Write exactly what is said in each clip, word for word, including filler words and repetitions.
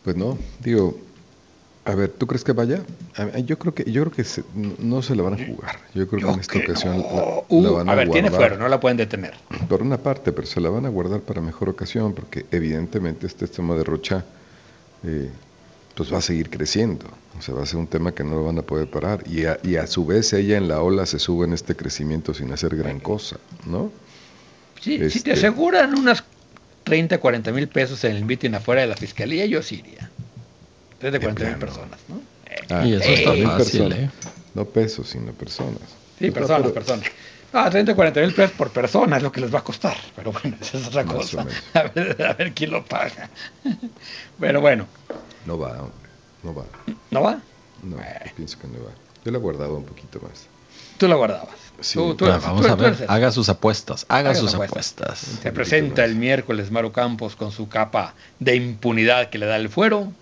Pues no, digo, a ver, ¿tú crees que vaya? A- Yo creo que yo creo que se- no se la van a jugar. Yo creo que en Yo esta que ocasión la, no. la Uh, van a a ver, tiene fuero, guardar no la pueden detener. por una parte, pero se la van a guardar para mejor ocasión, porque evidentemente este tema de Rocha, eh, pues va a seguir creciendo. O sea, va a ser un tema que no lo van a poder parar. Y a, y a su vez ella en la ola se sube en este crecimiento sin hacer gran cosa, ¿no? Sí, si te Este, aseguran unas treinta, cuarenta mil pesos en el mitin afuera de la fiscalía, yo sí iría. treinta, de cuarenta mil plano. personas, ¿no? Ah, Y eso está cuarenta mil Eh, fácil, personas. ¿eh? No pesos, sino personas. sí, Pues va, personas, pero personas. Ah, treinta, cuarenta mil pesos por persona es lo que les va a costar. Pero bueno, esa es otra más o cosa. menos. A ver, a ver quién lo paga. Pero bueno, No va, hombre. No va. ¿no va? No, Eh, yo pienso que no va. Yo la guardaba un poquito más. tú lo guardabas. Sí, Tú, tú, Ah, tú, vamos tú a ver, eres eso. haga sus apuestas, haga, Haga sus sus apuestas. apuestas. Se poquito presenta más. el miércoles Maru Campos con su capa de impunidad que le da el fuero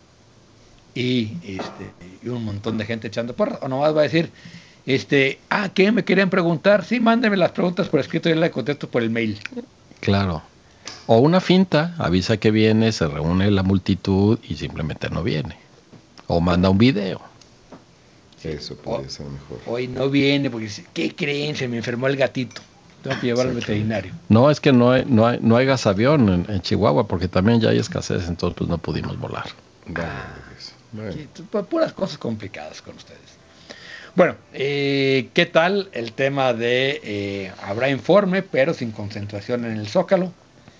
y, este, y un montón de gente echando porras. O nomás va a decir, este, ah, ¿qué me querían preguntar? Sí, mándenme las preguntas por escrito y yo le contesto por el mail. Claro. O una finta, avisa que viene, se reúne la multitud y simplemente no viene. O manda un video. Eso podría ser mejor. Hoy no viene porque dice, ¿qué creen? Se me enfermó el gatito. Tengo que llevar al veterinario. No, es que no hay, no hay, no hay gasavión en, en Chihuahua porque también ya hay escasez, entonces pues no pudimos volar. Vale, eso. Bueno, Sí, pu- puras cosas complicadas con ustedes. Bueno, eh, ¿qué tal el tema de eh, habrá informe, pero sin concentración en el Zócalo?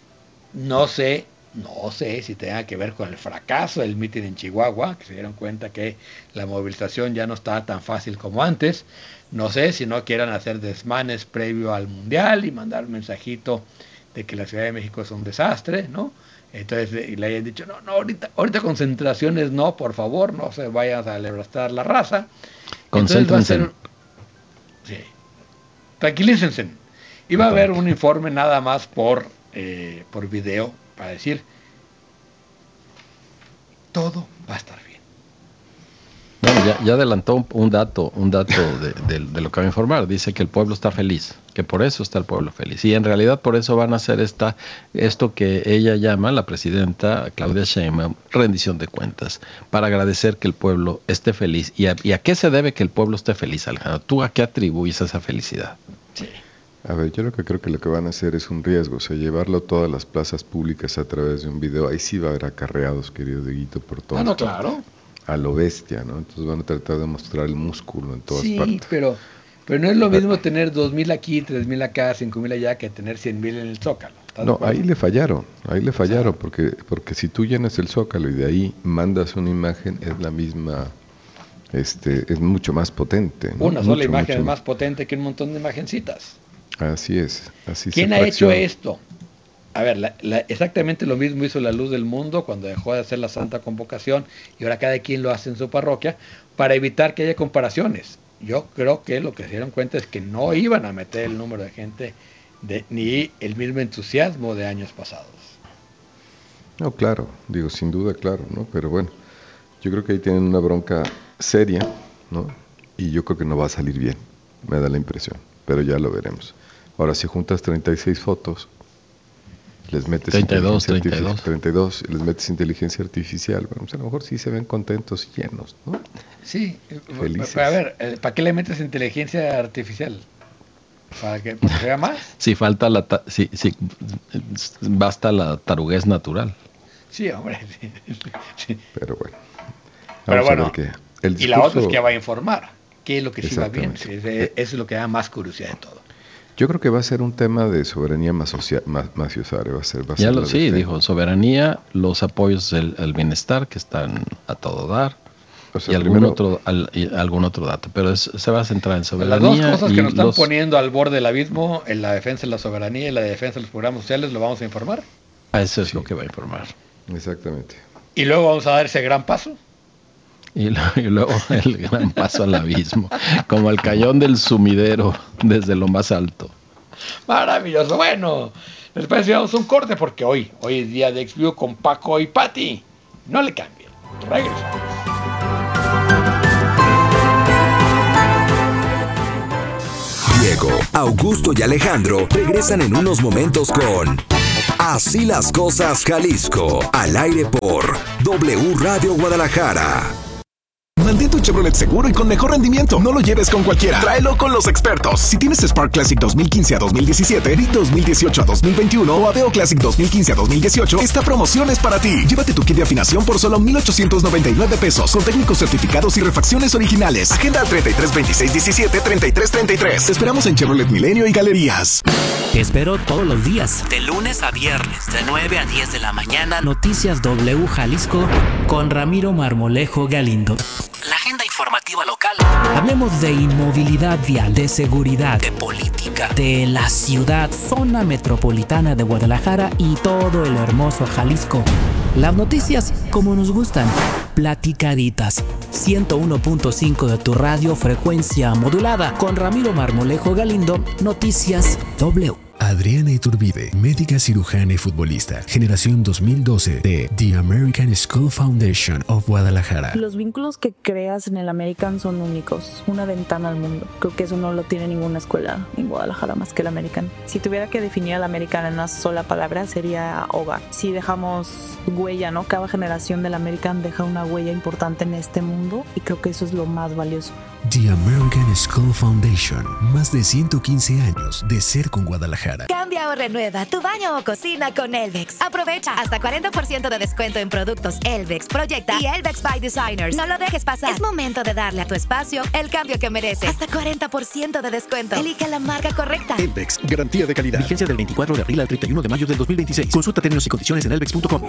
No sé, no sé si tenga que ver con el fracaso del mitin en Chihuahua, que se dieron cuenta que la movilización ya no estaba tan fácil como antes. No sé si no quieran hacer desmanes previo al Mundial y mandar un mensajito de que la Ciudad de México es un desastre, ¿no? Entonces y le hayan dicho, no, no, ahorita, ahorita concentraciones no, por favor, no se vayan a celebrar la raza. Entonces va a ser, Concéntrense. sí, tranquilícense. Y va a haber un informe nada más por, eh, por video para decir, todo va a estar bien. Bueno, ya, ya adelantó un, un dato, un dato de, de, de lo que va a informar. Dice que el pueblo está feliz, que por eso está el pueblo feliz. Y en realidad por eso van a hacer esta, esto que ella llama, la presidenta Claudia Sheinbaum, rendición de cuentas, para agradecer que el pueblo esté feliz. ¿Y a, y a qué se debe que el pueblo esté feliz, Alejandro? ¿Tú a qué atribuyes esa felicidad? Sí. a ver, yo lo que creo que lo que van a hacer es un riesgo, o sea, llevarlo a todas las plazas públicas a través de un video. Ahí sí va a haber acarreados, querido Dieguito, por todas Ah, no, partes. claro. A lo bestia, ¿no? Entonces van a tratar de mostrar el músculo en todas Sí, partes. pero, pero no es lo Ah, mismo tener dos mil aquí, tres mil acá, cinco mil allá, que tener cien mil en el Zócalo. ¿Estás de No, acuerdo? ahí le fallaron, ahí le fallaron, sea- porque, porque si tú llenas el Zócalo y de ahí mandas una imagen, es la misma, este, es mucho más potente, ¿no? Una sola Mucho, imagen mucho es más potente que un montón de imagencitas. Así es, así ¿Quién se ha hecho fracciona. esto? A ver, la- la- exactamente lo mismo hizo la Luz del Mundo cuando dejó de hacer la Santa Convocación y ahora cada quien lo hace en su parroquia para evitar que haya comparaciones. Yo creo que lo que se dieron cuenta es que no iban a meter el número de gente de, ni el mismo entusiasmo de años pasados. No, claro, digo, sin duda, claro, ¿no? Pero bueno, yo creo que ahí tienen una bronca seria, ¿no? Y yo creo que no va a salir bien, me da la impresión, pero ya lo veremos. Ahora, si juntas treinta y seis fotos, les metes treinta y dos, inteligencia treinta y artificial, dos. treinta y dos, y les metes inteligencia artificial, bueno, pues a lo mejor sí se ven contentos y llenos, ¿no? Sí, Felices. a ver, eh, ¿para qué le metes inteligencia artificial? ¿Para que, para que se vea más? Si falta la, ta- si, si basta la taruguez natural. Sí, hombre. Sí, sí. Pero bueno, Pero vamos bueno, a ver qué. El y la otra es discurso, que va a informar. ¿Qué es lo que sí va bien? Exactamente. Sí, ese- eso es lo que da más curiosidad de todo. yo creo que va a ser un tema de soberanía masocia- ma- maciosare, va a ser, va a Ya ser lo la sí, defensa. dijo, soberanía, los apoyos al, al bienestar que están a todo dar. O sea, y algún primero, otro al- y algún otro dato, pero es- se va a centrar en Las soberanía. dos cosas que y nos están los, poniendo al borde del abismo, en la defensa de la soberanía y la defensa de los programas sociales, lo vamos a informar. a eso es Sí. lo que va a informar. exactamente. Y luego vamos a dar ese gran paso. Y, lo- y luego el gran paso al abismo, como el cañón del sumidero desde lo más alto. Maravilloso. Bueno, después llevamos un corte porque hoy, hoy es día de X-View con Paco y Pati. No le cambien. Regresamos. Diego, Augusto y Alejandro regresan en unos momentos con Así las cosas Jalisco, al aire por W Radio Guadalajara. Mantén tu Chevrolet seguro y con mejor rendimiento. No lo lleves con cualquiera. Tráelo con los expertos. Si tienes Spark Classic dos mil quince a dos mil diecisiete, Beat dos mil dieciocho a dos mil veintiuno o Aveo Classic dos mil quince a dos mil dieciocho, esta promoción es para ti. Llévate tu kit de afinación por solo mil ochocientos noventa y nueve pesos con técnicos certificados y refacciones originales. Agenda al treinta y tres veintiséis diecisiete treinta y tres treinta y tres. Te esperamos en Chevrolet Milenio y Galerías. Te espero todos los días, de lunes a viernes, de nueve a diez de la mañana. Noticias W Jalisco con Ramiro Marmolejo Galindo. La agenda informativa local. Hablemos de inmovilidad vial, de seguridad, de política, de la ciudad, zona metropolitana de Guadalajara y todo el hermoso Jalisco. Las noticias como nos gustan, platicaditas. ciento uno punto cinco de tu radio, frecuencia modulada. Con Ramiro Marmolejo Galindo, Noticias W. Adriana Iturbide, médica cirujana y futbolista, generación dos mil doce de The American School Foundation of Guadalajara. Los vínculos que creas en el American son únicos, una ventana al mundo. Creo que eso no lo tiene ninguna escuela en Guadalajara más que el American. Si tuviera que definir al American en una sola palabra, sería hogar. Si dejamos huella, ¿no? Cada generación del American deja una huella importante en este mundo y creo que eso es lo más valioso. The American School Foundation, más de ciento quince años de ser con Guadalajara. Cambia o renueva tu baño o cocina con Elvex. Aprovecha hasta cuarenta por ciento de descuento en productos Elvex, Proyecta y Elvex by Designers. No lo dejes pasar. Es momento de darle a tu espacio el cambio que merece. Hasta cuarenta por ciento de descuento. Elige la marca correcta. Elvex, garantía de calidad. Vigencia del veinticuatro de abril al treinta y uno de mayo del dos mil veintiséis. Consulta términos y condiciones en elvex punto com.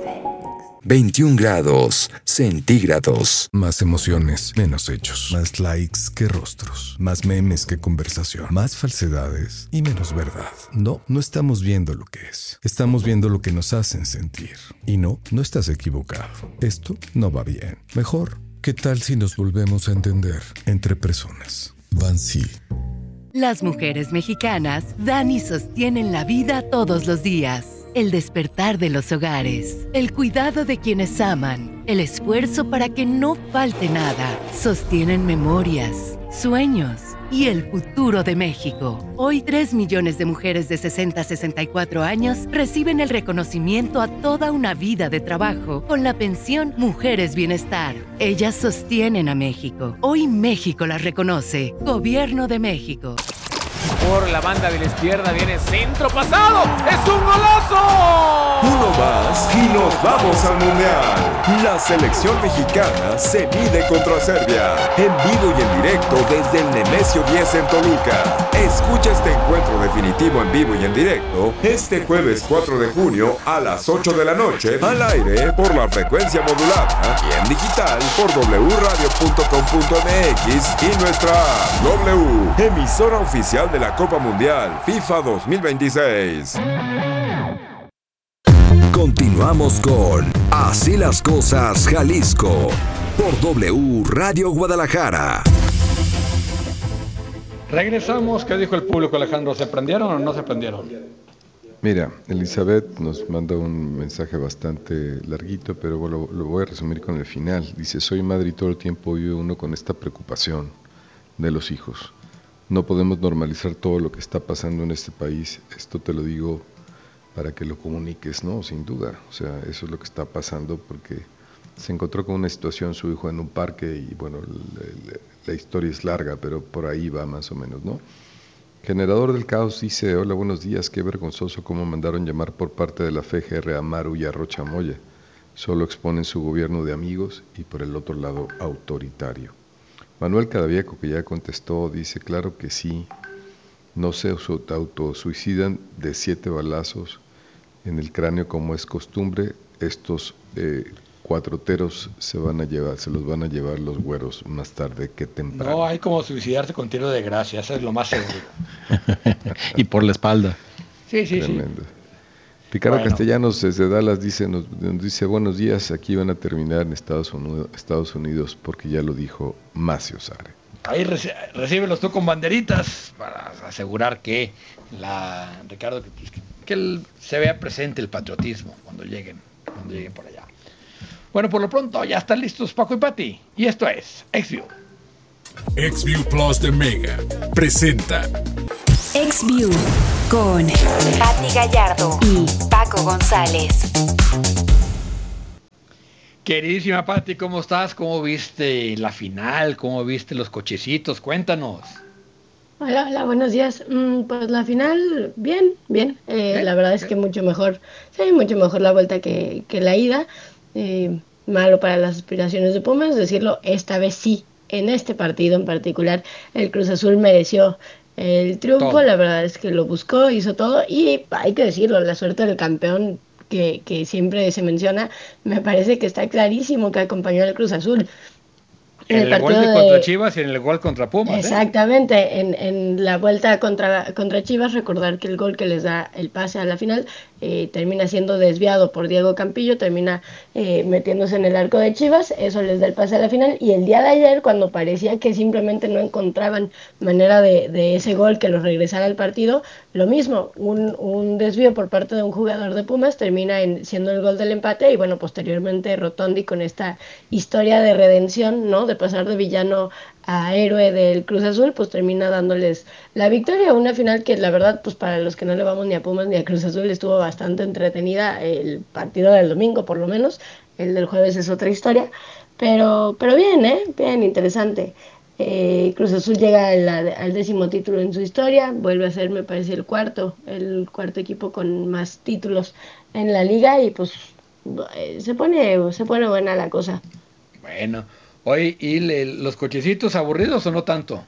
veintiún grados centígrados. Más emociones, menos hechos. Más likes que rostros. Más memes que conversación. Más falsedades y menos verdad. No, no estamos viendo lo que es. Estamos viendo lo que nos hacen sentir. Y no, no estás equivocado. Esto no va bien. Mejor, ¿qué tal si nos volvemos a entender entre personas? Bansi. Las mujeres mexicanas dan y sostienen la vida todos los días. El despertar de los hogares, el cuidado de quienes aman, el esfuerzo para que no falte nada, sostienen memorias, sueños y el futuro de México. Hoy tres millones de mujeres de sesenta a sesenta y cuatro años reciben el reconocimiento a toda una vida de trabajo con la pensión Mujeres Bienestar. Ellas sostienen a México. Hoy México las reconoce. Gobierno de México. Por la banda de la izquierda viene centro pasado. ¡Es un golazo! Uno más y nos vamos al Mundial. La selección mexicana se mide contra Serbia. En vivo y en directo desde el Nemesio diez en Toluca. Escucha este encuentro definitivo en vivo y en directo este jueves cuatro de junio a las ocho de la noche al aire por la frecuencia modulada y en digital por w radio punto com punto m x y nuestra app. W, emisora oficial de la Copa Mundial FIFA dos mil veintiséis. Continuamos con Así las Cosas Jalisco por W Radio Guadalajara. Regresamos. ¿Qué dijo el público, Alejandro? ¿Se prendieron o no se prendieron? Mira, Elizabeth nos manda un mensaje bastante larguito, pero bueno, lo voy a resumir con el final. Dice, soy madre y todo el tiempo vive uno con esta preocupación de los hijos. No podemos normalizar todo lo que está pasando en este país. Esto te lo digo para que lo comuniques, ¿no? Sin duda. O sea, eso es lo que está pasando porque se encontró con una situación su hijo en un parque y bueno, la, la, la historia es larga, pero por ahí va más o menos, ¿no? Generador del Caos dice, hola, buenos días, qué vergonzoso cómo mandaron llamar por parte de la F G R a Maru y a Rocha Moya. Solo exponen su gobierno de amigos y por el otro lado autoritario. Manuel Cadavieco, que ya contestó, dice, claro que sí, no se autosuicidan de siete balazos en el cráneo como es costumbre, estos eh, cuatroteros se van a llevar, se los van a llevar los güeros más tarde que temprano. No hay como suicidarse con tiro de gracia, eso es lo más seguro. Y por la espalda. Sí, sí, Tremendo. sí. Ricardo Bueno. Castellanos desde Dallas dice, nos, nos dice, buenos días, aquí van a terminar en Estados Unidos, Estados Unidos porque ya lo dijo Macio Sare. Ahí reci- recíbelos tú con banderitas para asegurar que la Ricardo que, pues, que, que el- se vea presente el patriotismo cuando lleguen, cuando lleguen por allá. Bueno, por lo pronto ya están listos Paco y Pati y esto es XView. XView Plus de Mega presenta XView con Pati Gallardo y Paco González. Queridísima Pati, ¿cómo estás? ¿Cómo viste la final? ¿Cómo viste los cochecitos? Cuéntanos. Hola, hola, buenos días. Mm, pues la final, bien, bien. Eh, ¿Eh? la verdad es que mucho mejor, sí, mucho mejor la vuelta que, que la ida. Eh, malo para las aspiraciones de Pumas, decirlo, esta vez sí, en este partido en particular, el Cruz Azul mereció el triunfo. Todo. La verdad es que lo buscó, hizo todo y hay que decirlo, la suerte del campeón que, que siempre se menciona, me parece que está clarísimo que acompañó al Cruz Azul. En En el el gol partido de contra de, Chivas y en el gol contra Pumas, ¿eh? Exactamente, en, en la vuelta contra, contra Chivas, recordar que el gol que les da el pase a la final eh, termina siendo desviado por Diego Campillo, termina eh, metiéndose en el arco de Chivas, eso les da el pase a la final, y el día de ayer, cuando parecía que simplemente no encontraban manera de, de ese gol que los regresara al partido, lo mismo, un, un desvío por parte de un jugador de Pumas termina en, siendo el gol del empate, y bueno, posteriormente Rotondi con esta historia de redención, ¿no? De pasar de villano a héroe del Cruz Azul, pues termina dándoles la victoria, una final que la verdad, pues para los que no le vamos ni a Pumas ni a Cruz Azul, estuvo bastante entretenida, el partido del domingo por lo menos, el del jueves es otra historia, pero, pero bien, ¿eh? Bien, interesante. Eh, Cruz Azul llega al, al décimo título en su historia, vuelve a ser, me parece, el cuarto, el cuarto equipo con más títulos en la liga y pues eh, se pone, se pone buena la cosa. Bueno, oye, ¿y le, los cochecitos aburridos o no tanto?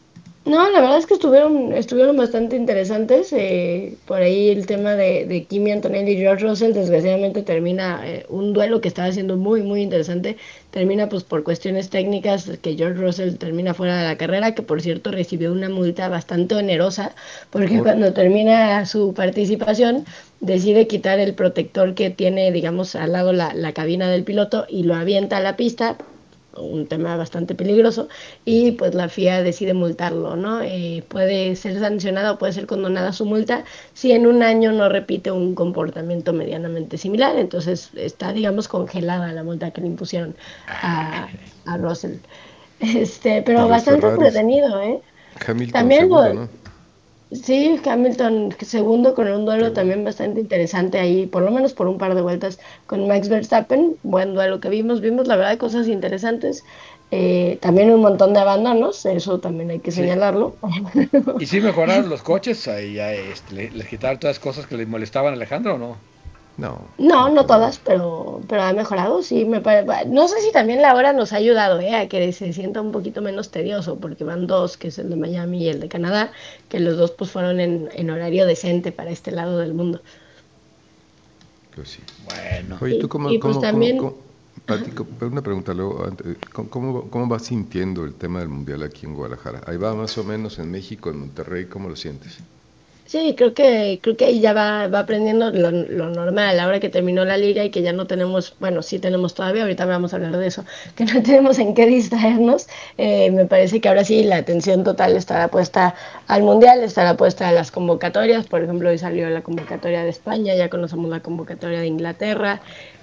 No, la verdad es que estuvieron, estuvieron bastante interesantes. Eh, por ahí el tema de, de Kimi Antonelli y George Russell, desgraciadamente termina eh, un duelo que estaba siendo muy, muy interesante. Termina pues por cuestiones técnicas que George Russell termina fuera de la carrera, que por cierto recibió una multa bastante onerosa, porque Por- cuando termina su participación decide quitar el protector que tiene, digamos, al lado la, la cabina del piloto y lo avienta a la pista, un tema bastante peligroso, y pues la F I A decide multarlo, ¿no? Eh, puede ser sancionada o puede ser condonada su multa si en un año no repite un comportamiento medianamente similar, entonces está, digamos, congelada la multa que le impusieron a, a Russell. Este, Y pero los bastante Ferraris. entretenido, ¿eh? Hamilton También segundo, lo, ¿no? Sí, Hamilton segundo con un Qué duelo bueno. también bastante interesante ahí, por lo menos por un par de vueltas con Max Verstappen, buen duelo que vimos, vimos la verdad cosas interesantes, eh, también un montón de abandonos, eso también hay que Sí. señalarlo. ¿Y si mejoraron los coches? Ahí ya, este, le- les quitaron todas las cosas que les molestaban a Alejandro o no? No, No, no todas, pero, pero ha mejorado, sí, me pare- no sé si también la hora nos ha ayudado, eh, a que se sienta un poquito menos tedioso, porque van dos, que es el de Miami y el de Canadá, que los dos pues fueron en, en horario decente para este lado del mundo. pues sí. Bueno. Oye, ¿tú Y, cómo, y pues cómo, cómo, también, cómo- Pati, co- una pregunta luego, antes, ¿cómo, cómo, cómo vas sintiendo el tema del Mundial aquí en Guadalajara? Ahí va más o menos en México, en Monterrey, ¿cómo lo sientes? sí, creo que, creo que ahí ya va, va aprendiendo lo, lo normal, ahora que terminó la liga y que ya no tenemos, bueno, sí tenemos todavía, ahorita vamos a hablar de eso, que no tenemos en qué distraernos, eh, me parece que ahora sí la atención total estará puesta al Mundial, estará puesta a las convocatorias, por ejemplo, hoy salió la convocatoria de España, ya conocemos la convocatoria de Inglaterra,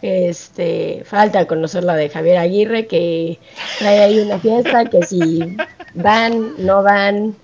este, falta conocer la de Javier Aguirre, que trae ahí una fiesta, que si van, no van,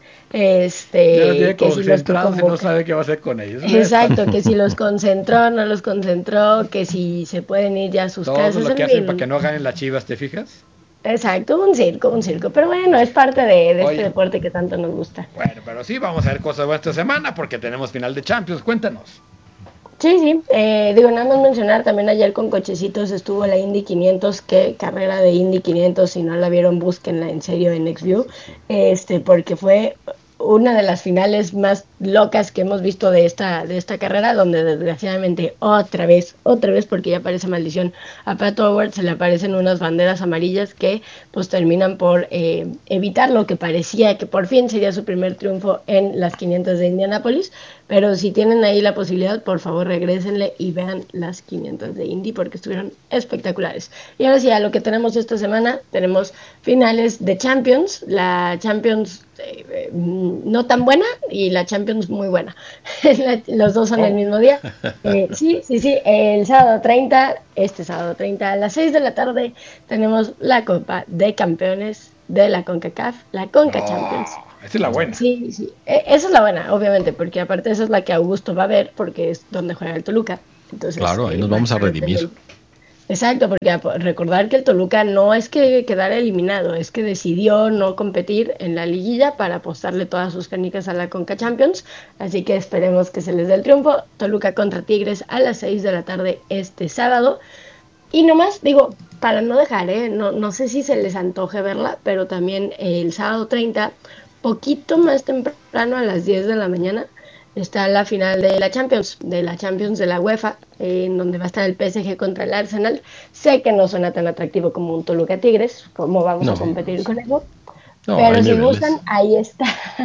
Ya lo este, tiene que si los que concentrados y no convoca. sabe qué va a hacer con ellos. Exacto, que si los concentró, no los concentró, que si se pueden ir ya a sus Todo casas, lo que en hacen para que fin. no ganen las Chivas, ¿te fijas? Exacto, un circo, un circo. Pero bueno, es parte de, de este Oye. deporte que tanto nos gusta. Bueno, pero sí, vamos a ver cosas buenas esta semana porque tenemos final de Champions. Cuéntanos. Sí, sí, eh, digo, nada más mencionar, también ayer con cochecitos estuvo la Indy quinientos, qué carrera de Indy quinientos, si no la vieron, búsquenla en serio en XView, este, porque fue una de las finales más locas que hemos visto de esta, de esta carrera, donde desgraciadamente otra vez, otra vez, porque ya parece maldición, a Pato Howard se le aparecen unas banderas amarillas que pues terminan por eh, evitar lo que parecía que por fin sería su primer triunfo en las quinientas de Indianápolis, pero si tienen ahí la posibilidad, por favor regrésenle y vean las quinientas de Indy porque estuvieron espectaculares. Y ahora sí, a lo que tenemos esta semana, tenemos finales de Champions, la Champions eh, eh, no tan buena y la Champions muy buena. La- los dos son el mismo día. Eh, sí, sí, sí, el sábado treinta, este sábado treinta a las seis de la tarde tenemos la Copa de Campeones de la CONCACAF, la CONCA Champions. Esta es la buena. Sí, sí, e- esa es la buena, obviamente, porque aparte esa es la que Augusto va a ver porque es donde juega el Toluca. Entonces, Claro, ahí eh, nos va a vamos a estar redimir. pendiente. Exacto, porque recordar que el Toluca no es que quedara eliminado, es que decidió no competir en la liguilla para apostarle todas sus canicas a la Conca Champions, así que esperemos que se les dé el triunfo. Toluca contra Tigres a las seis de la tarde este sábado. Y nomás, digo, para no dejar, ¿eh? no, no sé si se les antoje verla, pero también el sábado treinta, poquito más temprano a las diez de la mañana, está la final de la Champions, de la Champions de la UEFA, eh, en donde va a estar el P S G contra el Arsenal. Sé que no suena tan atractivo como un Toluca Tigres, ¿cómo vamos no. a competir con eso? No, pero si gustan, ahí está.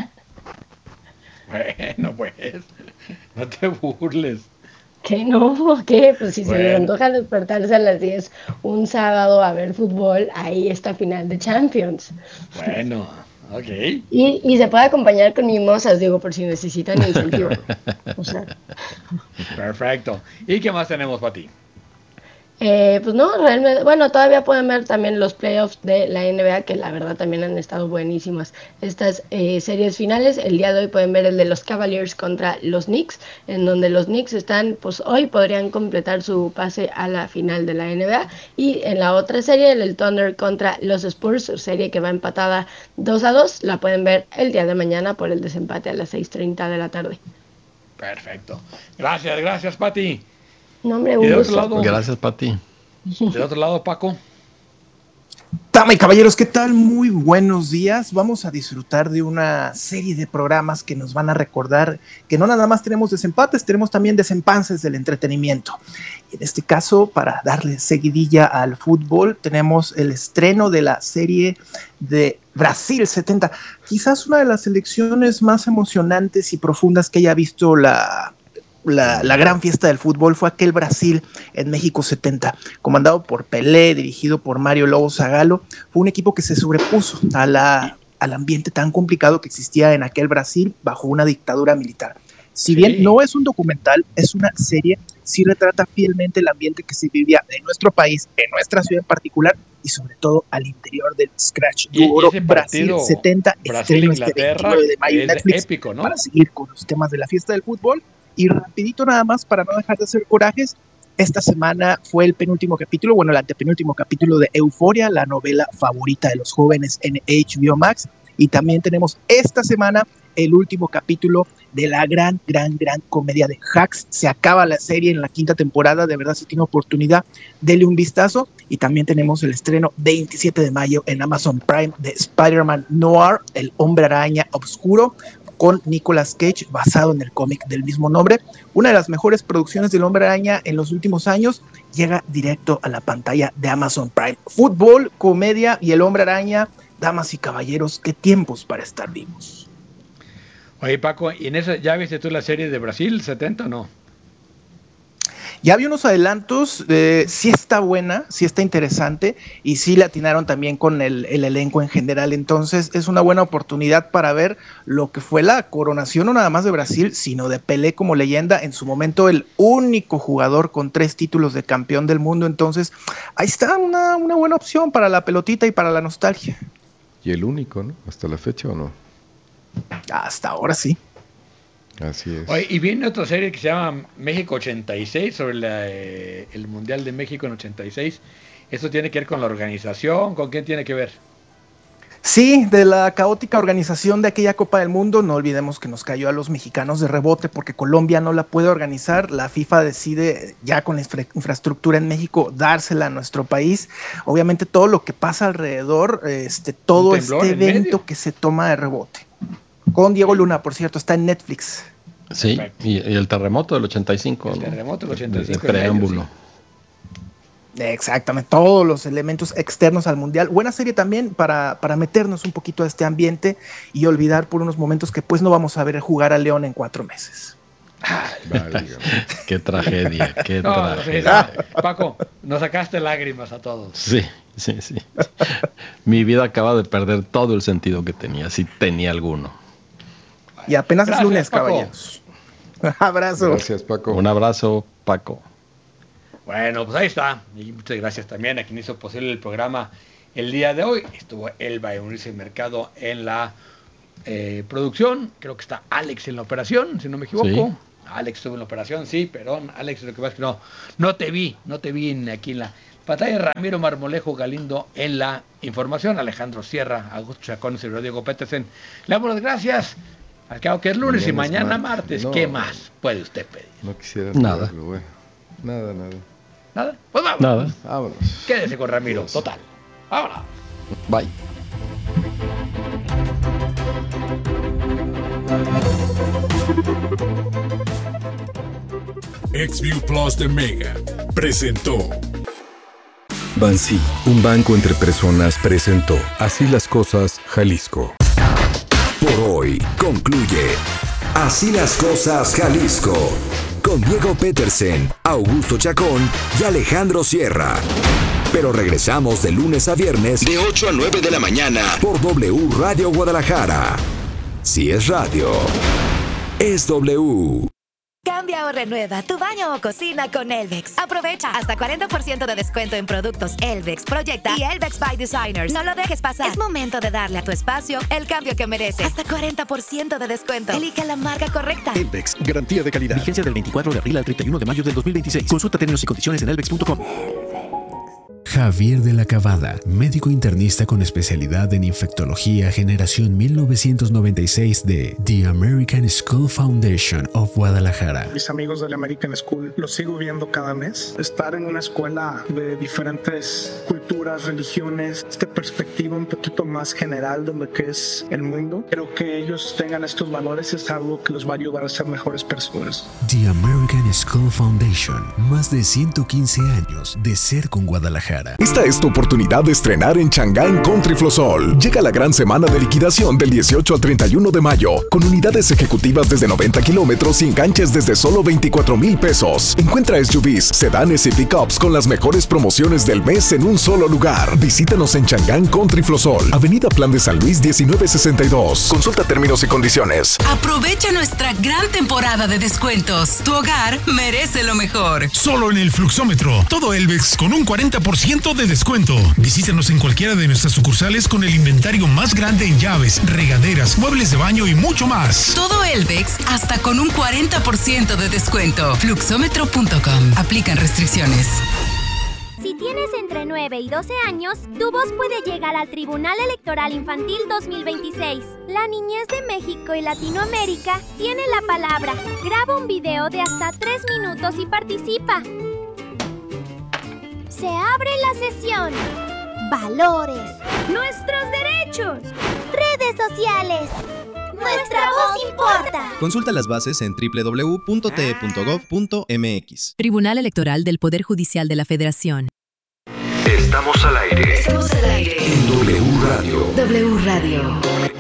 Bueno, pues, no te burles. ¿Qué no? ¿Qué? Pues si bueno. se les antoja despertarse a las diez un sábado a ver fútbol, ahí está final de Champions. Bueno, ok. Y, y se puede acompañar con mimosas, digo, por si necesitan incentivo. O sea. Perfecto. ¿Y qué más tenemos para ti? Eh, pues no, realmente, bueno, todavía pueden ver también los playoffs de la N B A, que la verdad también han estado buenísimas estas eh, series finales. El día de hoy pueden ver el de los Cavaliers contra los Knicks, en donde los Knicks están, pues hoy podrían completar su pase a la final de la N B A. Y en la otra serie, el, el Thunder contra los Spurs, serie que va empatada dos a dos, la pueden ver el día de mañana por el desempate a las seis treinta de la tarde. Perfecto. Gracias, gracias, Pati. No, hombre, ¿Y un de gusto. otro lado? Gracias, Pati. Del otro lado, Paco. Dama y caballeros, ¿qué tal? Muy buenos días. Vamos a disfrutar de una serie de programas que nos van a recordar que no nada más tenemos desempates, tenemos también desempances del entretenimiento. Y en este caso, para darle seguidilla al fútbol, tenemos el estreno de la serie de Brasil setenta. Quizás una de las selecciones más emocionantes y profundas que haya visto la... La, la gran fiesta del fútbol fue aquel Brasil en México setenta, comandado por Pelé, dirigido por Mario Lobo Zagallo. Fue un equipo que se sobrepuso a la, al ambiente tan complicado que existía en aquel Brasil bajo una dictadura militar. Si bien sí. no es un documental, es una serie, sí retrata fielmente el ambiente que se vivía en nuestro país, en nuestra ciudad en particular, y sobre todo al interior del scratch duro. Brasil setenta, estreno este veintinueve de mayo en Netflix, épico, ¿no? Para seguir con los temas de la fiesta del fútbol. Y rapidito nada más, para no dejar de hacer corajes, esta semana fue el penúltimo capítulo, bueno, el antepenúltimo capítulo de Euforia, la novela favorita de los jóvenes en H B O Max. Y también tenemos esta semana el último capítulo de la gran, gran, gran comedia de Hacks. Se acaba la serie en la quinta temporada, de verdad si tiene oportunidad, dele un vistazo. Y también tenemos el estreno veintisiete de mayo en Amazon Prime de Spider-Man Noir, el hombre araña oscuro, con Nicolas Cage, basado en el cómic del mismo nombre. Una de las mejores producciones del Hombre Araña en los últimos años, llega directo a la pantalla de Amazon Prime. Fútbol, comedia y el Hombre Araña, damas y caballeros, qué tiempos para estar vivos. Oye, Paco, ¿y en esa ya viste tú la serie de Brasil setenta o no? Ya vi unos adelantos, eh, sí está buena, sí está interesante y sí le atinaron también con el, el elenco en general, entonces es una buena oportunidad para ver lo que fue la coronación no nada más de Brasil, sino de Pelé como leyenda, en su momento el único jugador con tres títulos de campeón del mundo, entonces ahí está una, una buena opción para la pelotita y para la nostalgia. Y el único, ¿no? ¿Hasta la fecha o no? Hasta ahora sí. Así es. Oye, y viene otra serie que se llama México ochenta y seis, sobre la, eh, el Mundial de México en ochenta y seis. ¿Esto tiene que ver con la organización? ¿Con quién tiene que ver? Sí, de la caótica organización de aquella Copa del Mundo. No olvidemos que nos cayó a los mexicanos de rebote porque Colombia no la puede organizar. La FIFA decide, ya con la infra- infraestructura en México, dársela a nuestro país. Obviamente todo lo que pasa alrededor, este, todo este evento que se toma de rebote. Con Diego Luna, por cierto, está en Netflix. Sí, y, y el terremoto del ochenta y cinco. El terremoto del ochenta y cinco. El preámbulo. Medio, sí. Exactamente, todos los elementos externos al Mundial. Buena serie también para, para meternos un poquito a este ambiente y olvidar por unos momentos que pues no vamos a ver jugar a León en cuatro meses. Vale, qué tragedia, qué no, tragedia. Sí, no. Paco, nos sacaste lágrimas a todos. Sí, sí, sí. Mi vida acaba de perder todo el sentido que tenía, si tenía alguno. Y apenas Gracias, es lunes, Paco. Caballeros. Un abrazo. Gracias, Paco. Un abrazo, Paco. Bueno, pues ahí está. Y muchas gracias también a quien hizo posible el programa el día de hoy. Estuvo Elba Eunice Mercado en la eh, producción. Creo que está Alex en la operación, si no me equivoco. Sí. Alex estuvo en la operación, sí, perdón, Alex, lo que pasa es que no, no te vi, no te vi en, aquí en la, Pantalla Ramiro Marmolejo Galindo en la información, Alejandro Sierra, Augusto Chacón y Rodrigo Petersen. Le damos las gracias. Al cabo que es lunes mañana y mañana martes. No, ¿qué más puede usted pedir? No quisiera nada. Saberlo, bueno. Nada, nada. ¿Nada? Pues vámonos. Nada. Vámonos. Quédese con Ramiro, total. Vámonos. Bye. XView Plus de Mega presentó Bansi, un banco entre personas, presentó Así las Cosas, Jalisco. Por hoy concluye Así las Cosas, Jalisco, con Diego Petersen, Augusto Chacón y Alejandro Sierra. Pero regresamos de lunes a viernes de ocho a nueve de la mañana por W Radio Guadalajara. Si es radio, es W. Cambia o renueva tu baño o cocina con Elvex. Aprovecha hasta cuarenta por ciento de descuento en productos Elvex, Proyecta y Elvex by Designers. No lo dejes pasar. Es momento de darle a tu espacio el cambio que merece. Hasta cuarenta por ciento de descuento. Elige la marca correcta. Elvex, garantía de calidad. Vigencia del veinticuatro de abril al treinta y uno de mayo del dos mil veintiséis. Consulta términos y condiciones en elvex punto com. Javier de la Cabada, médico internista con especialidad en infectología, generación mil novecientos noventa y seis de The American School Foundation of Guadalajara. Mis amigos de la American School los sigo viendo cada mes. Estar en una escuela de diferentes culturas, religiones, esta perspectiva un poquito más general de lo que es el mundo. Pero que ellos tengan estos valores es algo que los va a ayudar a ser mejores personas. The American School Foundation, más de ciento quince años de ser con Guadalajara. Esta es tu oportunidad de estrenar en Chang'an Country Flosol. Llega la gran semana de liquidación del dieciocho al treinta y uno de mayo, con unidades ejecutivas desde noventa kilómetros y enganches desde solo veinticuatro mil pesos. Encuentra S U Vs, sedanes y pickups con las mejores promociones del mes en un solo lugar. Visítanos en Chang'an Country Flosol, Avenida Plan de San Luis diecinueve sesenta y dos. Consulta términos y condiciones. Aprovecha nuestra gran temporada de descuentos. Tu hogar merece lo mejor. Solo en el Fluxómetro. Todo Elvex con un cuarenta por ciento de descuento. Visítanos en cualquiera de nuestras sucursales con el inventario más grande en llaves, regaderas, muebles de baño y mucho más. Todo Elvex hasta con un cuarenta por ciento de descuento. Fluxómetro punto com. Aplican restricciones. Si tienes entre nueve y doce años, tu voz puede llegar al Tribunal Electoral Infantil dos mil veintiséis. La niñez de México y Latinoamérica tiene la palabra. Graba un video de hasta tres minutos y participa. Se abre la sesión. Valores. Nuestros derechos. Redes sociales. Nuestra voz importa. Consulta las bases en doble u doble u doble u punto t e punto gov punto m x. Tribunal Electoral del Poder Judicial de la Federación. Estamos al aire. Estamos al aire. En W Radio. W Radio.